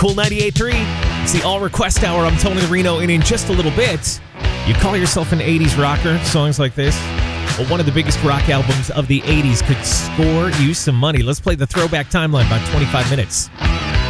Cool 98.3. It's the All Request Hour. I'm Tony Reno, and in just a little bit, you call yourself an 80s rocker, songs like this. Well, one of the biggest rock albums of the 80s could score you some money. Let's play the Throwback Timeline, about 25 minutes.